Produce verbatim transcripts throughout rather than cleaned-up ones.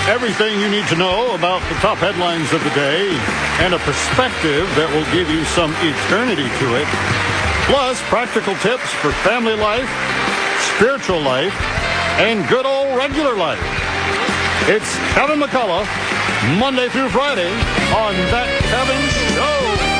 Everything you need to know about the top headlines of the day and a perspective that will give you some eternity to it. Plus, practical tips for family life, spiritual life, and good old regular life. It's Kevin McCullough, Monday through Friday on That Kevin Show.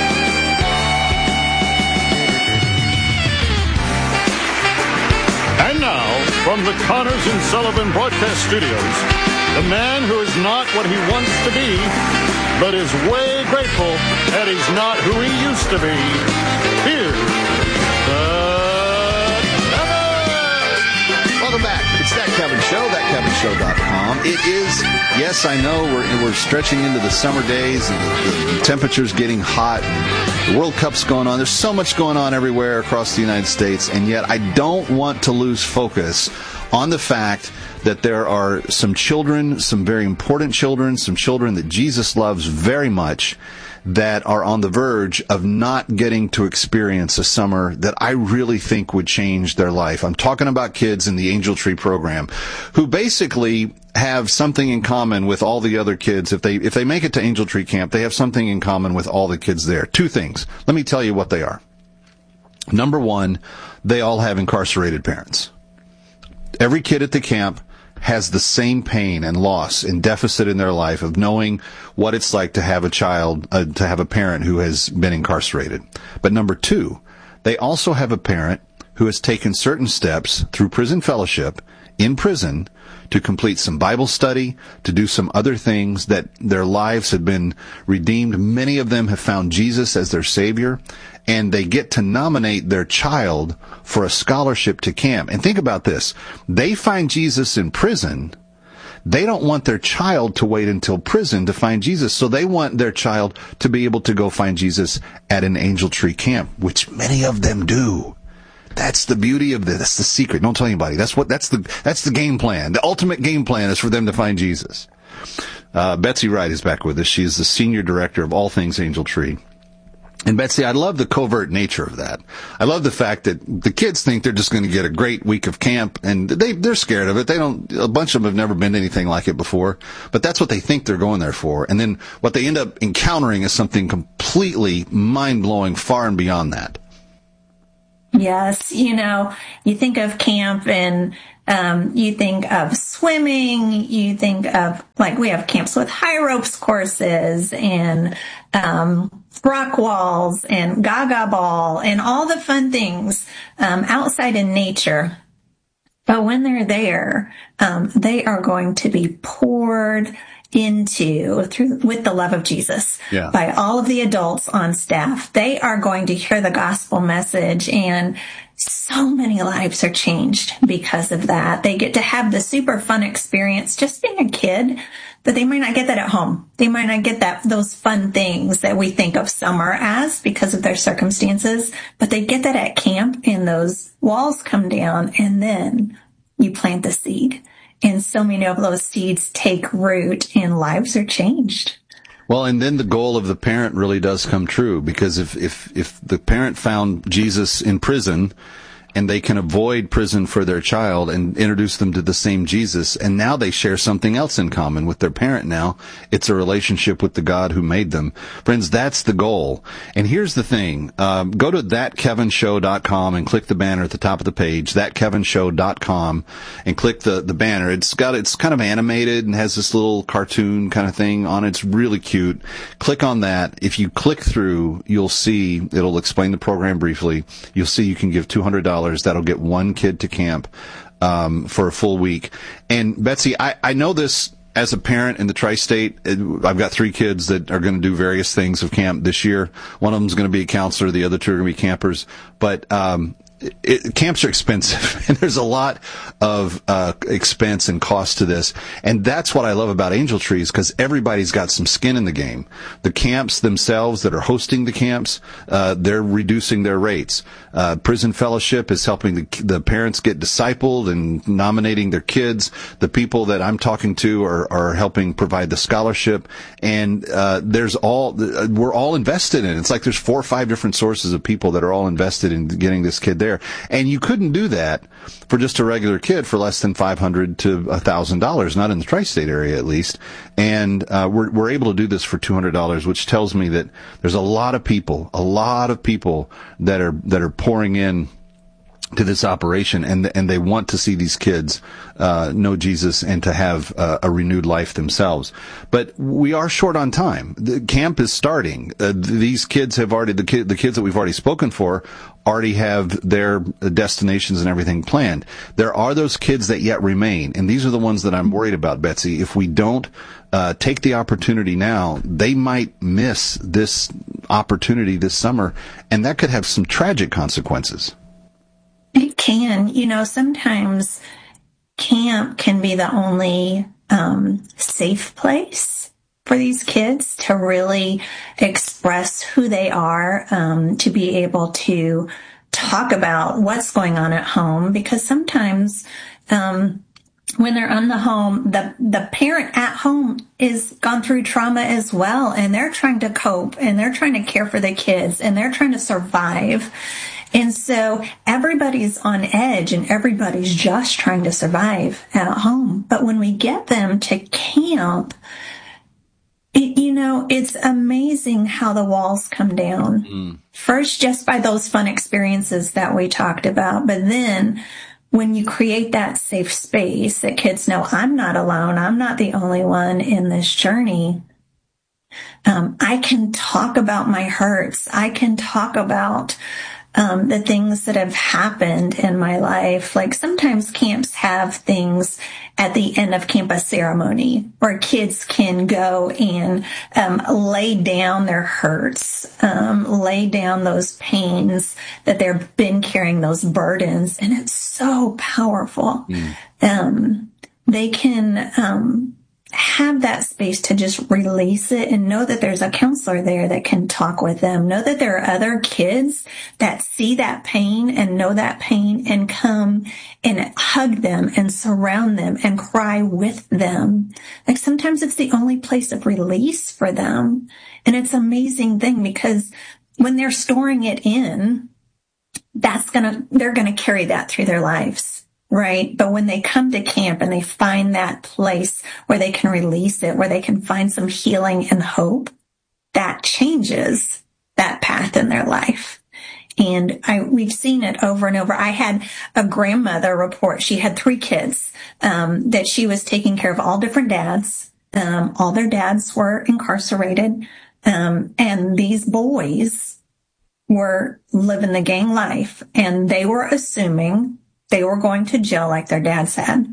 And now, from the Connors and Sullivan Broadcast Studios, the man who is not what he wants to be, but is way grateful that he's not who he used to be. Here's the Kevin! Welcome back. It's That Kevin Show, that kevin show dot com. It is, yes, I know, we're we're stretching into the summer days, and the, the temperature's getting hot, and the World Cup's going on. There's so much going on everywhere across the United States, and yet I don't want to lose focus on the fact that there are some children, some very important children, some children that Jesus loves very much, that are on the verge of not getting to experience a summer that I really think would change their life. I'm talking about kids in the Angel Tree program who basically have something in common with all the other kids. If they, if they make it to Angel Tree Camp, they have something in common with all the kids there. Two things. Let me tell you what they are. Number one, they all have incarcerated parents. Every kid at the camp has the same pain and loss and deficit in their life of knowing what it's like to have a child, uh, to have a parent who has been incarcerated. But number two, they also have a parent who has taken certain steps through prison fellowship in prison to complete some Bible study, to do some other things that their lives have been redeemed. Many of them have found Jesus as their Savior, and they get to nominate their child for a scholarship to camp. And think about this. They find Jesus in prison. They don't want their child to wait until prison to find Jesus. So they want their child to be able to go find Jesus at an Angel Tree Camp, which many of them do. That's the beauty of this. That's the secret. Don't tell anybody. That's what, that's the, that's the game plan. The ultimate game plan is for them to find Jesus. Uh, Betsy Wright is back with us. She is the senior director of all things Angel Tree. And Betsy, I love the covert nature of that. I love the fact that the kids think they're just going to get a great week of camp, and they, they're scared of it. They don't, a bunch of them have never been to anything like it before, but that's what they think they're going there for. And then what they end up encountering is something completely mind-blowing, far and beyond that. Yes, you know, you think of camp and um, you think of swimming, you think of, like, we have camps with high ropes courses and um, rock walls and gaga ball and all the fun things um, outside in nature. But when they're there, um, they are going to be poured into through with the love of Jesus yeah. by all of the adults on staff. They are going to hear the gospel message, and so many lives are changed because of that. They get to have the super fun experience just being a kid, but they might not get that at home. They might not get that, those fun things that we think of summer as because of their circumstances, but they get that at camp, and those walls come down, and then you plant the seed. And so many of those seeds take root and lives are changed. Well, and then the goal of the parent really does come true, because if, if, if the parent found Jesus in prison and they can avoid prison for their child and introduce them to the same Jesus, and now they share something else in common with their parent now, it's a relationship with the God who made them. Friends, that's the goal. And here's the thing. Um, go to that kevin show dot com and click the banner at the top of the page, that kevin show dot com, and click the, the banner. It's got, it's kind of animated and has this little cartoon kind of thing on it. It's really cute. Click on that. If you click through, you'll see, it'll explain the program briefly. You'll see you can give two hundred dollars. That'll get one kid to camp um, for a full week. And Betsy, I, I know this as a parent in the tri-state. I've got three kids that are going to do various things of camp this year. One of them is going to be a counselor. The other two are going to be campers. But um, it, camps are expensive, and there's a lot of uh, expense and cost to this. And that's what I love about Angel Trees, because everybody's got some skin in the game. The camps themselves that are hosting the camps, uh, they're reducing their rates. Uh, Prison Fellowship is helping the, the parents get discipled and nominating their kids. The people that I'm talking to are, are helping provide the scholarship. And uh, there's all, we're all invested in it. It's like there's four or five different sources of people that are all invested in getting this kid there. there. And you couldn't do that for just a regular kid for less than five hundred to one thousand dollars, not in the tri-state area at least. And uh, we're, we're able to do this for two hundred dollars, which tells me that there's a lot of people, a lot of people that are that are pouring in to this operation, and and they want to see these kids uh know Jesus and to have uh, a renewed life themselves. But we are short on time. The camp is starting. Uh, these kids have already the kid the kids that we've already spoken for already have their destinations and everything planned. There are those kids that yet remain, and these are the ones that I'm worried about, Betsy. If we don't uh take the opportunity now, they might miss this opportunity this summer, and that could have some tragic consequences. It can. You know, sometimes camp can be the only um, safe place for these kids to really express who they are, um, to be able to talk about what's going on at home. Because sometimes um, when they're on the home, the, the parent at home is gone through trauma as well, and they're trying to cope, and they're trying to care for the kids, and they're trying to survive. And so everybody's on edge, and everybody's just trying to survive at home. But when we get them to camp, it, you know, it's amazing how the walls come down. Mm. First, just by those fun experiences that we talked about. But then when you create that safe space that kids know, I'm not alone, I'm not the only one in this journey. Um, I can talk about my hurts. I can talk about Um, the things that have happened in my life. Like sometimes camps have things at the end of campus ceremony where kids can go and um, lay down their hurts, um, lay down those pains that they've been carrying, those burdens. And it's so powerful. Mm. Um, they can um, have that space to just release it and know that there's a counselor there that can talk with them. Know that there are other kids that see that pain and know that pain and come and hug them and surround them and cry with them. Like sometimes it's the only place of release for them. And it's an amazing thing because when they're storing it in, that's gonna, they're gonna carry that through their lives. Right. But when they come to camp and they find that place where they can release it, where they can find some healing and hope, that changes that path in their life. And I, we've seen it over and over. I had a grandmother report. She had three kids, um, that she was taking care of, all different dads. Um, all their dads were incarcerated. Um, and these boys were living the gang life, and they were assuming they were going to jail like their dads had.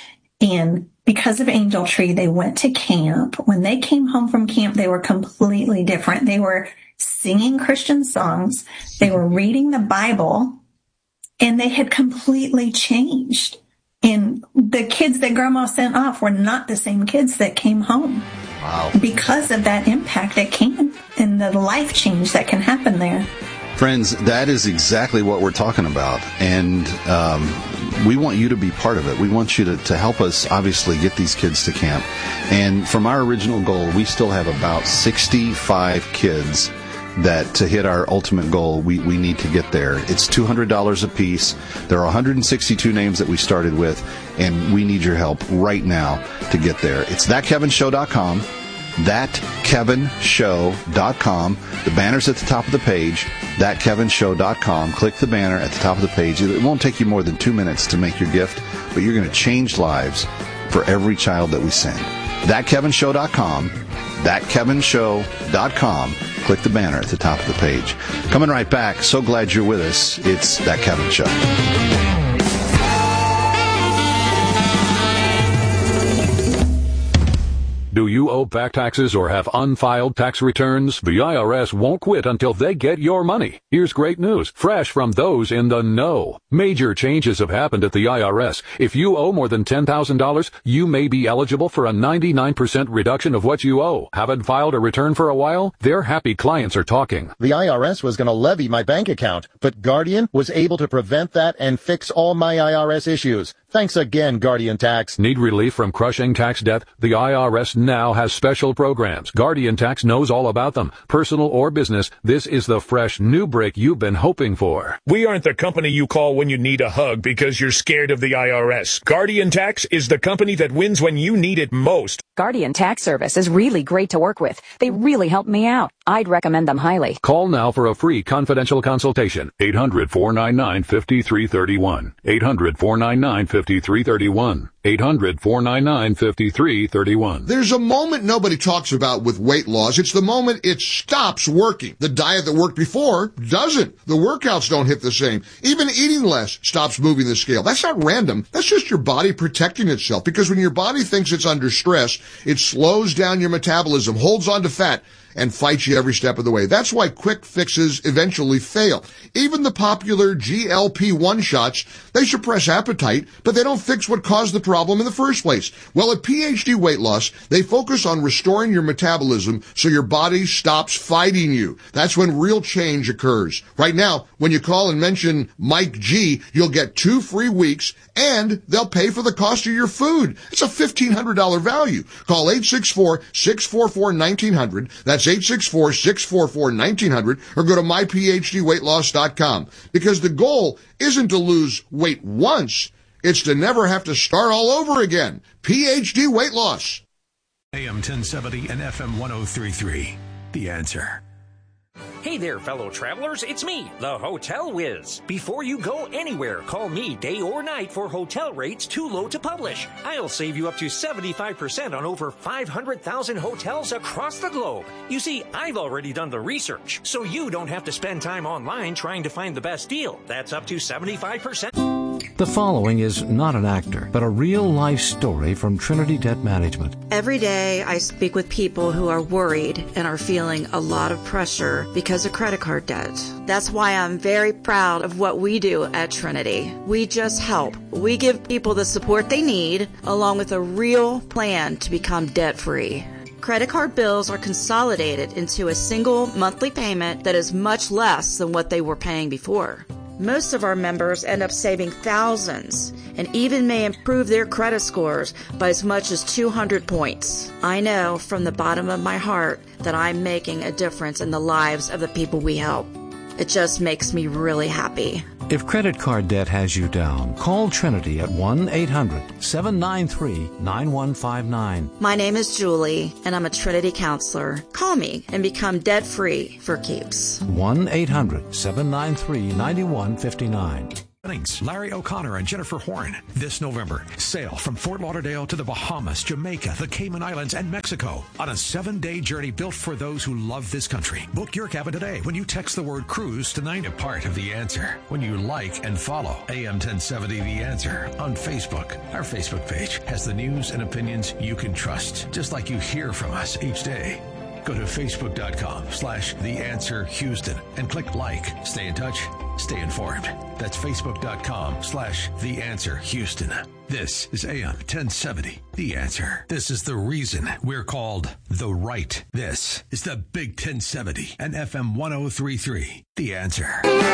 And because of Angel Tree, they went to camp. When they came home from camp, they were completely different. They were singing Christian songs. They were reading the Bible, and they had completely changed. And the kids that grandma sent off were not the same kids that came home. Wow. Because of that impact that can, and the life change that can happen there. Friends, that is exactly what we're talking about, and um, we want you to be part of it. We want you to, to help us, obviously, get these kids to camp. And from our original goal, we still have about sixty-five kids that to hit our ultimate goal, we, we need to get there. It's two hundred dollars a piece. There are one hundred sixty-two names that we started with, and we need your help right now to get there. It's that kevin show dot com. that kevin show dot com. The banner's at the top of the page, that kevin show dot com. Click the banner at the top of the page. It won't take you more than two minutes to make your gift, but you're going to change lives for every child that we send. that kevin show dot com. that kevin show dot com. Click the banner at the top of the page. Coming right back. So glad you're with us. It's That Kevin Show. Do you owe back taxes or have unfiled tax returns? The I R S won't quit until they get your money. Here's great news, fresh from those in the know. Major changes have happened at the I R S. If you owe more than ten thousand dollars, you may be eligible for a ninety-nine percent reduction of what you owe. Haven't filed a return for a while? Their happy clients are talking. The I R S was going to levy my bank account, but Guardian was able to prevent that and fix all my I R S issues. Thanks again, Guardian Tax. Need relief from crushing tax debt? The I R S now has special programs. Guardian Tax knows all about them. Personal or business, this is the fresh new break you've been hoping for. We aren't the company you call when you need a hug because you're scared of the I R S. Guardian Tax is the company that wins when you need it most. Guardian Tax Service is really great to work with. They really helped me out. I'd recommend them highly. Call now for a free confidential consultation. eight hundred, four nine nine, five three three one. eight hundred, four nine nine, five three three one. eight hundred, four nine nine, five three three one. There's a moment nobody talks about with weight loss. It's the moment it stops working. The diet that worked before doesn't. The workouts don't hit the same. Even eating less stops moving the scale. That's not random. That's just your body protecting itself, because when your body thinks it's under stress, it slows down your metabolism, holds on to fat, and fights you every step of the way. That's why quick fixes eventually fail. Even the popular G L P one shots, they suppress appetite, but they don't fix what caused the problem in the first place. Well, at P H D Weight Loss, they focus on restoring your metabolism so your body stops fighting you. That's when real change occurs. Right now, when you call and mention Mike G, you'll get two free weeks, and they'll pay for the cost of your food. It's a fifteen hundred dollars value. Call eight six four, six four four, one nine zero zero. That's eight six four, six four four, one nine zero zero, or go to my p h d weight loss dot com. Because the goal isn't to lose weight once, it's to never have to start all over again. P H D Weight Loss. A M ten seventy and F M one oh three point three. The Answer. Hey there, fellow travelers. It's me, the Hotel Whiz. Before you go anywhere, call me day or night for hotel rates too low to publish. I'll save you up to seventy-five percent on over five hundred thousand hotels across the globe. You see, I've already done the research, so you don't have to spend time online trying to find the best deal. That's up to seventy-five percent. The following is not an actor, but a real-life story from Trinity Debt Management. Every day I speak with people who are worried and are feeling a lot of pressure because of credit card debt. That's why I'm very proud of what we do at Trinity. We just help. We give people the support they need, along with a real plan to become debt-free. Credit card bills are consolidated into a single monthly payment that is much less than what they were paying before. Most of our members end up saving thousands and even may improve their credit scores by as much as two hundred points. I know from the bottom of my heart that I'm making a difference in the lives of the people we help. It just makes me really happy. If credit card debt has you down, call Trinity at one eight hundred, seven nine three, nine one five nine. My name is Julie, and I'm a Trinity counselor. Call me and become debt-free for keeps. one eight hundred, seven nine three, nine one five nine. Larry O'Connor and Jennifer Horn. This November, sail from Fort Lauderdale to the Bahamas, Jamaica, the Cayman Islands, and Mexico on a seven-day journey built for those who love this country. Book your cabin today when you text the word cruise to nine. A part of The Answer when you like and follow A M ten seventy The Answer on Facebook. Our Facebook page has the news and opinions you can trust, just like you hear from us each day. Go to facebook.com slash The Answer Houston and click like. Stay in touch. Stay informed. That's facebook.com slash The Answer Houston. This is A M ten seventy, The Answer. This is the reason we're called The Right. This is the Big ten seventy and F M one oh three point three, The Answer.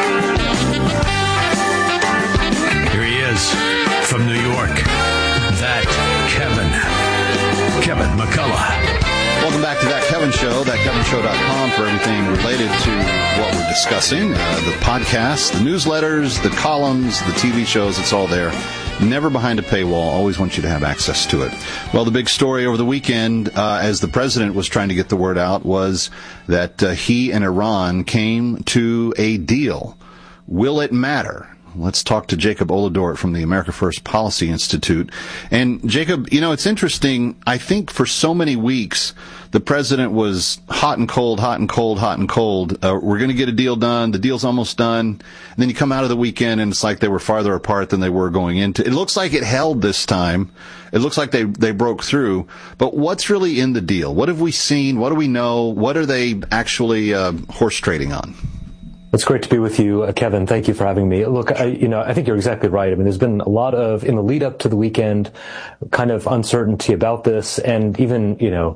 Here he is from New York. That Kevin. Kevin McCullough. Welcome back to That Kevin Show, that kevin show dot com for everything related to what we're discussing. Uh, the podcasts, the newsletters, the columns, the T V shows, it's all there. Never behind a paywall. Always want you to have access to it. Well, the big story over the weekend, uh, as the president was trying to get the word out, was that uh, he and Iran came to a deal. Will it matter? Let's talk to Jacob Oladort from the America First Policy Institute. And Jacob, you know, it's interesting. I think for so many weeks, the president was hot and cold, hot and cold, hot and cold. Uh, we're going to get a deal done. The deal's almost done. And then you come out of the weekend and it's like they were farther apart than they were going into. It looks like it held this time. It looks like they, they broke through. But what's really in the deal? What have we seen? What do we know? What are they actually uh, horse trading on? It's great to be with you, uh, Kevin. Thank you for having me. Look, I, you know, I think you're exactly right. I mean, there's been a lot of, in the lead up to the weekend, kind of uncertainty about this, and even, you know,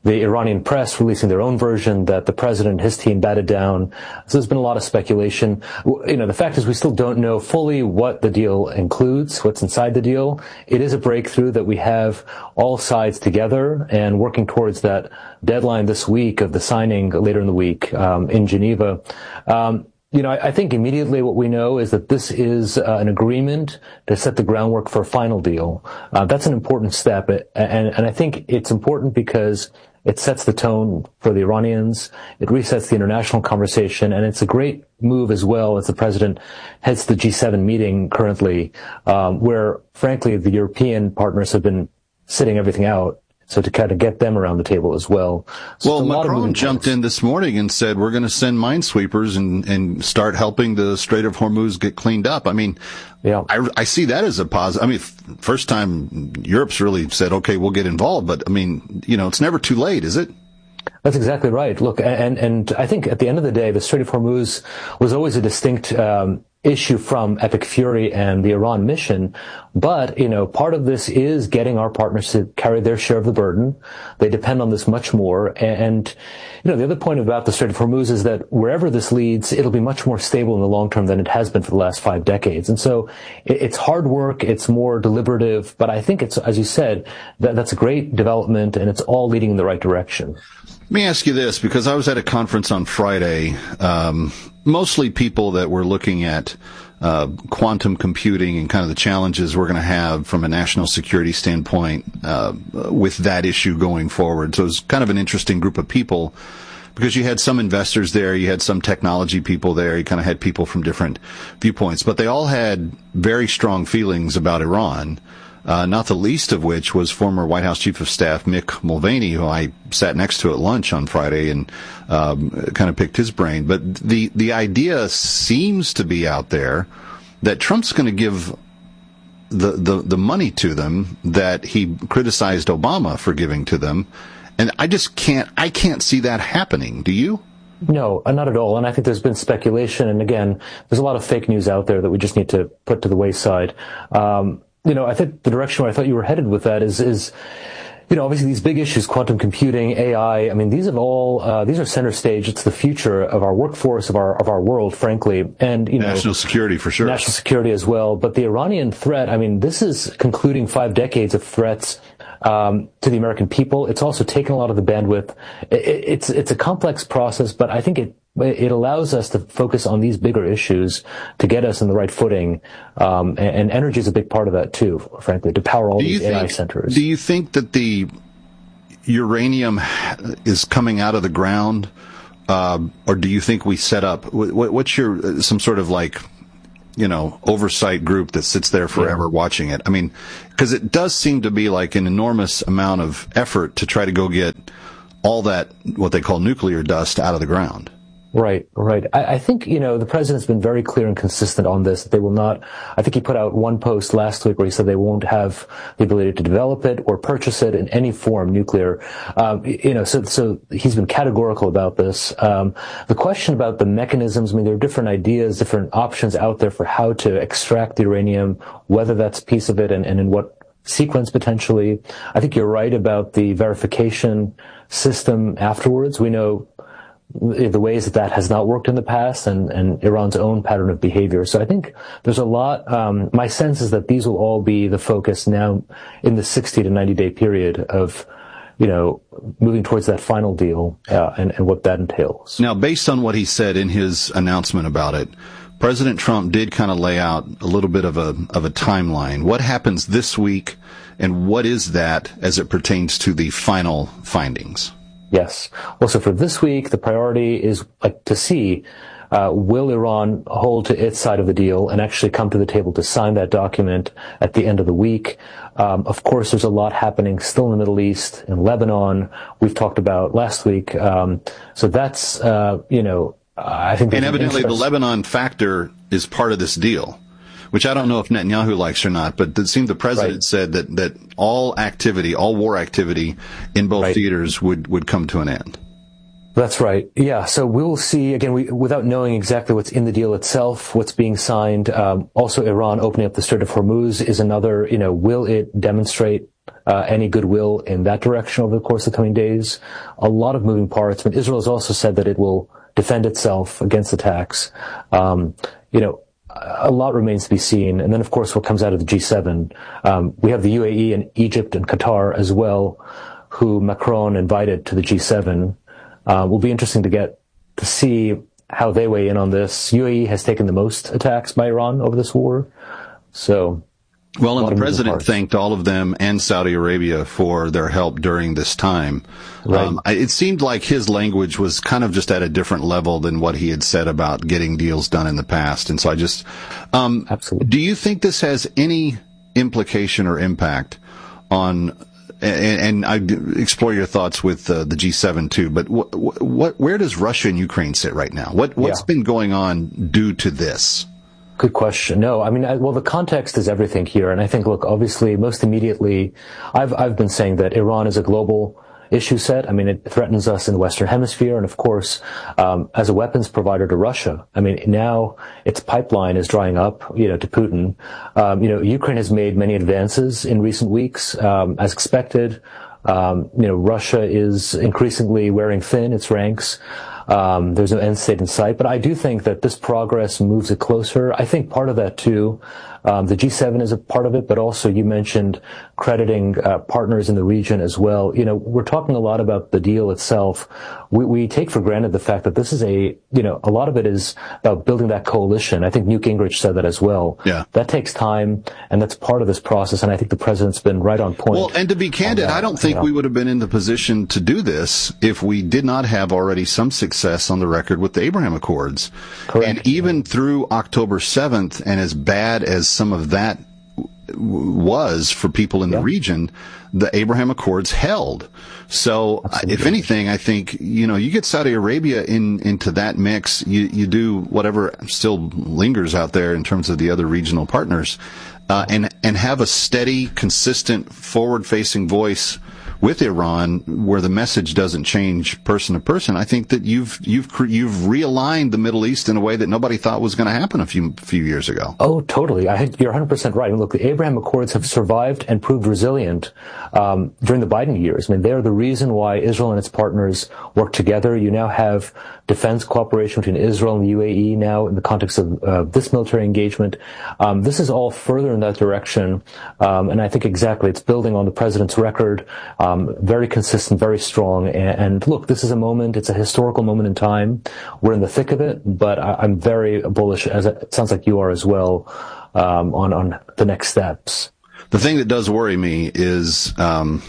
the Iranian press releasing their own version that the president and his team batted down. So there's been a lot of speculation. You know, the fact is we still don't know fully what the deal includes, what's inside the deal. It is a breakthrough that we have all sides together and working towards that deadline this week of the signing later in the week um, in Geneva. Um, You know, I, I think immediately what we know is that this is uh, an agreement to set the groundwork for a final deal. Uh, that's an important step, and, and I think it's important because it sets the tone for the Iranians. It resets the international conversation, and it's a great move as well as the president heads the G seven meeting currently, um, where, frankly, the European partners have been sitting everything out. So to kind of get them around the table as well. So well, Macron jumped in this morning and said, we're going to send minesweepers and, and start helping the Strait of Hormuz get cleaned up. I mean, yeah. I, I see that as a positive. I mean, first time Europe's really said, okay, we'll get involved. But I mean, you know, it's never too late, is it? That's exactly right. Look, and, and I think at the end of the day, the Strait of Hormuz was always a distinct, um, issue from Epic Fury and the Iran mission. But, you know, part of this is getting our partners to carry their share of the burden. They depend on this much more. And, you know, the other point about the Strait of Hormuz is that wherever this leads, it'll be much more stable in the long term than it has been for the last five decades. And so it's hard work. It's more deliberative. But I think it's, as you said, that, that's a great development and it's all leading in the right direction. Let me ask you this, because I was at a conference on Friday, um, mostly people that were looking at uh, quantum computing and kind of the challenges we're going to have from a national security standpoint uh, with that issue going forward. So it was kind of an interesting group of people because you had some investors there, you had some technology people there, you kind of had people from different viewpoints, but they all had very strong feelings about Iran. Uh, not the least of which was former White House Chief of Staff Mick Mulvaney, who I sat next to at lunch on Friday and um, kind of picked his brain. But the the idea seems to be out there that Trump's going to give the, the, the money to them that he criticized Obama for giving to them. And I just can't, I can't see that happening. Do you? No, not at all. And I think there's been speculation. And again, there's a lot of fake news out there that we just need to put to the wayside. Um, You know, I think the direction where I thought you were headed with that is, is, you know, obviously these big issues, quantum computing, A I, I mean, these have all, uh, these are center stage. It's the future of our workforce, of our, of our world, frankly. And, you know. National security for sure. National security as well. But the Iranian threat, I mean, this is concluding five decades of threats, um, to the American people. It's also taken a lot of the bandwidth. It, it's, it's a complex process, but I think it, it allows us to focus on these bigger issues to get us in the right footing. Um, and, and energy is a big part of that too, frankly, to power all these think, A I centers. Do you think that the uranium is coming out of the ground? Uh, or do you think we set up, what, what's your, some sort of like, you know, oversight group that sits there forever yeah. watching it? I mean, because it does seem to be like an enormous amount of effort to try to go get all that, what they call nuclear dust, out of the ground. Right, right. I, I think, you know, the president's been very clear and consistent on this. That they will not, I think he put out one post last week where he said they won't have the ability to develop it or purchase it in any form, nuclear. Um, you know, so, so he's been categorical about this. Um, the question about the mechanisms, I mean, there are different ideas, different options out there for how to extract the uranium, whether that's a piece of it and, and in what sequence potentially. I think you're right about the verification system afterwards. We know the ways that that has not worked in the past and, and Iran's own pattern of behavior. So I think there's a lot, um, my sense is that these will all be the focus now in the sixty to ninety day period of, you know, moving towards that final deal, uh, and, and what that entails. Now, based on what he said in his announcement about it, President Trump did kind of lay out a little bit of a, of a timeline. What happens this week and what is that as it pertains to the final findings? Yes. Well, so for this week, the priority is like to see, uh, will Iran hold to its side of the deal and actually come to the table to sign that document at the end of the week? Um, of course, there's a lot happening still in the Middle East, in Lebanon, we've talked about last week. Um, so that's, uh, you know, I think. And evidently the Lebanon factor is part of this deal, which I don't know if Netanyahu likes or not, but it seemed the president right. said that, that all activity, all war activity in both right. theaters would, would come to an end. That's right. Yeah. So we'll see, again, we, without knowing exactly what's in the deal itself, what's being signed. Um, also, Iran opening up the Strait of Hormuz is another, you know, will it demonstrate uh, any goodwill in that direction over the course of the coming days. A lot of moving parts. But Israel has also said that it will defend itself against attacks. Um, you know, a lot remains to be seen. And then, of course, what comes out of the G seven. Um, we have the U A E and Egypt and Qatar as well, who Macron invited to the G seven. Uh, will be interesting to get to see how they weigh in on this. U A E has taken the most attacks by Iran over this war. So, well, and the president thanked all of them and Saudi Arabia for their help during this time. Right. Um, it seemed like his language was kind of just at a different level than what he had said about getting deals done in the past. And so I just, um, Absolutely. Do you think this has any implication or impact on, and, and I explore your thoughts with uh, the G seven too, but what, what, where does Russia and Ukraine sit right now? What, what's yeah. been going on due to this? Good question. No, I mean, I, well, the context is everything here. And I think, look, obviously, most immediately, I've, I've been saying that Iran is a global issue set. I mean, it threatens us in the Western Hemisphere. And of course, um, as a weapons provider to Russia, I mean, now its pipeline is drying up, you know, to Putin. Um, you know, Ukraine has made many advances in recent weeks, um, as expected. Um, you know, Russia is increasingly wearing thin its ranks. Um, there's no end state in sight, but I do think that this progress moves it closer. I think part of that too, um, the G seven is a part of it, but also you mentioned crediting uh, partners in the region as well. You know, we're talking a lot about the deal itself. We, we take for granted the fact that this is a, you know, a lot of it is about building that coalition. I think Newt Gingrich said that as well. Yeah. That takes time, and that's part of this process, and I think the president's been right on point. Well, and to be candid, I don't think you know. we would have been in the position to do this if we did not have already some success on the record with the Abraham Accords. Correct. And even through October seventh, and as bad as some of that was for people in the yeah. region, the Abraham Accords held. So Absolutely. If anything, I think, you know, you get Saudi Arabia in, into that mix, you, you do whatever still lingers out there in terms of the other regional partners, uh, and, and have a steady, consistent, forward-facing voice with Iran, where the message doesn't change person to person. I think that you've you've you've realigned the Middle East in a way that nobody thought was going to happen a few few years ago. Oh, totally. I, you're one hundred percent right. I mean, look, the Abraham Accords have survived and proved resilient um, during the Biden years. I mean, they're the reason why Israel and its partners work together. You now have defense cooperation between Israel and the U A E now in the context of uh, this military engagement. Um, this is all further in that direction, um, and I think exactly it's building on the president's record. Um, very consistent, very strong. And, and look, this is a moment, it's a historical moment in time. We're in the thick of it, but I, I'm very bullish, as it sounds like you are as well, um, on, on the next steps. The thing that does worry me is, um,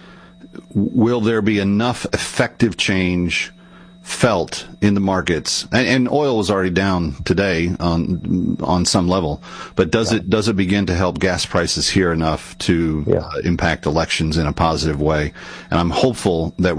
will there be enough effective change felt in the markets? And, and oil was already down today on on some level, but does yeah. it does it begin to help gas prices here enough to yeah. uh, impact elections in a positive way? And I'm hopeful that